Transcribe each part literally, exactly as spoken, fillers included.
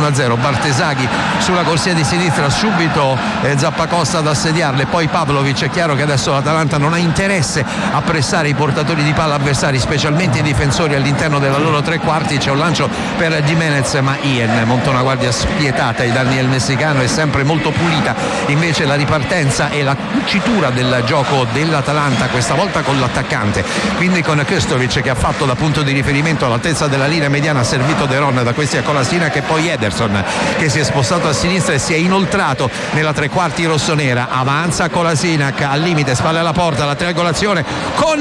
uno a zero. Bartesaghi sulla corsia di sinistra, subito eh, Zappacosta ad assediarle, poi Pavlovic. È chiaro che adesso l'Atalanta non ha interesse a pressare i portatori di palla avversari, specialmente i difensori all'interno della loro tre quarti. C'è un lancio per Gimenez, ma Ian monta una guardia spietata ai danni del messicano, è sempre molto pulita invece la ripartenza e la cucitura del gioco dell'Atalanta, questa volta con l'attaccante, quindi con Krstovic che ha fatto da punto di riferimento all'altezza della linea mediana, ha servito De Ron da questi a Kolasinac, e poi Ederson che si è spostato a sinistra e si è inoltrato nella tre quarti rossonera. Avanza Kolasinac al limite, spalle alla porta, la triangolazione con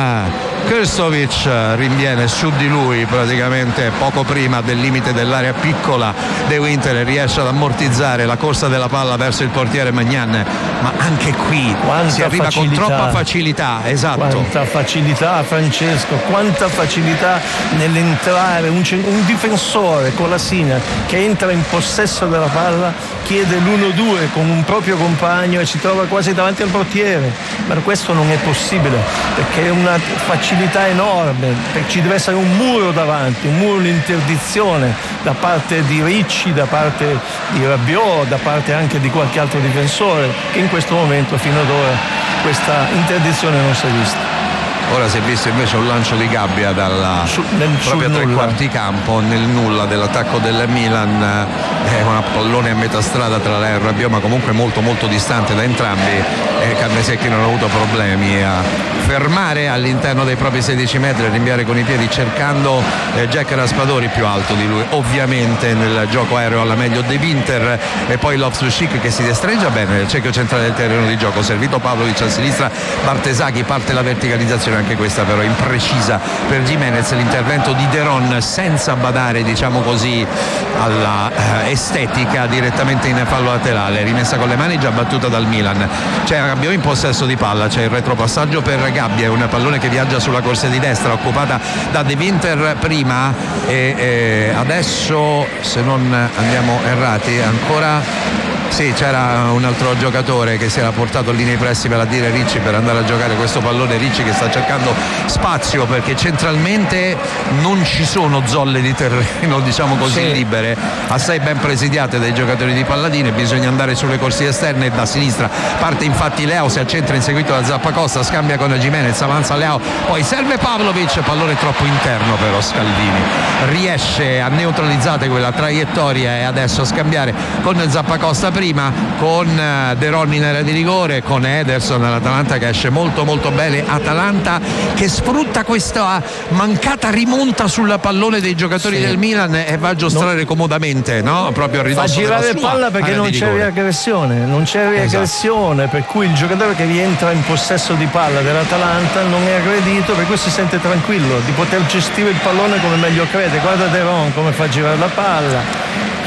Krstovic, rinviene su di lui praticamente poco prima del limite dell'area piccola. De Winter riesce ad ammortizzare la corsa della palla verso il portiere Magnan, ma anche qui quanta si arriva facilità, con troppa facilità. Esatto. Quanta facilità, Francesco, quanta facilità nell'entrare. Un, un difensore con la Sina che entra in possesso della palla, chiede l'uno due con un proprio compagno e si trova quasi davanti al portiere, ma questo non è possibile perché è una facilità enorme, perché ci deve essere un muro davanti, un muro, un'interdizione da parte di Ricci, da parte di Rabiot, da parte anche di qualche altro difensore, che in questo momento fino ad ora questa interdizione non si è vista. Ora si è visto invece un lancio di Gabbia dalla Su, nel, proprio a tre quarti campo, nel nulla dell'attacco del Milan. È un pallone a metà strada tra lei e Rabiot, ma comunque molto molto distante da entrambi, e Carnesecchi non ha avuto problemi a fermare all'interno dei propri sedici metri, a rinviare con i piedi, cercando eh, Jack Raspadori, più alto di lui ovviamente nel gioco aereo alla meglio De Winter, e poi Loftus-Cheek che si destreggia bene nel cerchio centrale del terreno di gioco, servito Pavlovic a sinistra, Bartesaghi, parte la verticalizzazione, anche questa però imprecisa per Gimenez, l'intervento di De Ron senza badare diciamo così alla eh, estetica, direttamente in fallo laterale, rimessa con le mani già battuta dal Milan. C'è Rabiot in possesso di palla, c'è il retropassaggio per Gabbia, un pallone che viaggia sulla corsia di destra occupata da De Winter prima, e, e adesso se non andiamo errati ancora sì, c'era un altro giocatore che si era portato lì nei pressi per a dire Ricci per andare a giocare questo pallone. Ricci che sta cercando spazio perché centralmente non ci sono zolle di terreno diciamo così sì. libere, assai ben presidiate dai giocatori di Palladine, bisogna andare sulle corsie esterne. Da sinistra parte infatti Leao, si accentra inseguito da Zappacosta, scambia con Gimenez, avanza Leao, poi serve Pavlovic, pallone troppo interno però Scalvini riesce a neutralizzare quella traiettoria e adesso a scambiare con Zappacosta prima, con De Ron in area di rigore, con Ederson. L'Atalanta che esce molto molto bene, Atalanta che sfrutta questa mancata rimonta sul pallone dei giocatori sì. del Milan e va a giostrare no. comodamente, no? Proprio a ridosso fa girare della sua palla perché non c'è riaggressione, non c'è riaggressione, esatto. Per cui il giocatore che rientra in possesso di palla dell'Atalanta non è aggredito, per cui si sente tranquillo di poter gestire il pallone come meglio crede. Guarda De Ron come fa a girare la palla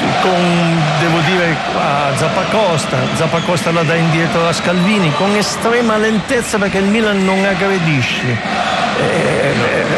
con, devo dire, a Zappacosta Zappacosta la dà indietro a Scalvini con estrema lentezza perché il Milan non aggredisce. È, è,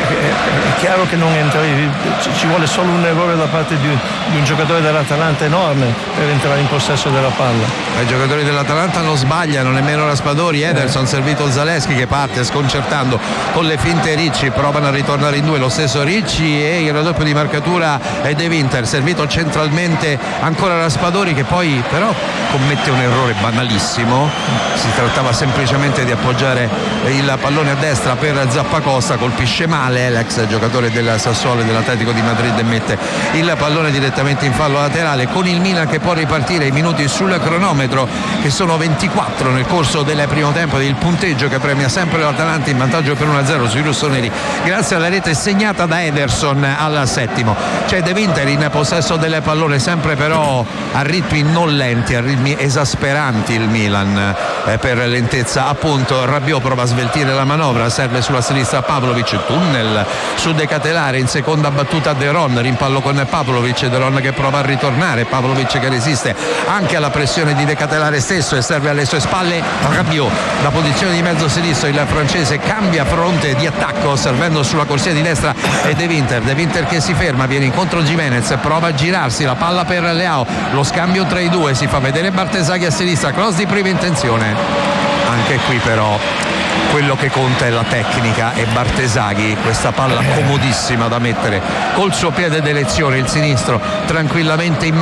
è chiaro che non entra, ci vuole solo un errore da parte di, di un giocatore dell'Atalanta enorme per entrare in possesso della palla. I giocatori dell'Atalanta non sbagliano, nemmeno Raspadori. Ederson eh. servito Zaleschi che parte sconcertando con le finte Ricci, provano a ritornare in due lo stesso Ricci e il raddoppio di marcatura è De Winter, servito centralmente ancora Raspadori che poi però commette un errore banalissimo, si trattava semplicemente di appoggiare il pallone a destra per Zappacosta, colpisce male l'ex giocatore del Sassuolo e dell'Atletico di Madrid e mette il pallone direttamente in fallo laterale, con il Milan che può ripartire, i minuti sul cronometro che sono ventiquattro nel corso del primo tempo, il punteggio che premia sempre l'Atalanta in vantaggio per uno a zero sui rossoneri grazie alla rete segnata da Ederson al settimo. C'è De Winter in possesso del pallone, sempre però a ritmi non lenti, a ritmi esasperanti il Milan eh, per lentezza appunto. Rabiot prova a sveltire la manovra, serve sulla sinistra Pavlovic, tunnel su De Catelare, in seconda battuta De Ron, rimpallo con Pavlovic, De Ron che prova a ritornare, Pavlovic che resiste anche alla pressione di De Catelare stesso e serve alle sue spalle Rabiot da posizione di mezzo sinistro. Il francese cambia fronte di attacco servendo sulla corsia di destra e De Winter, De Winter che si ferma, viene incontro Gimenez, prova a girarsi, la palla per Leao, lo scambio tra i due, si fa vedere Bartesaghi a sinistra, cross di prima intenzione. Anche qui però quello che conta è la tecnica e Bartesaghi questa palla comodissima da mettere col suo piede d'elezione, il sinistro tranquillamente in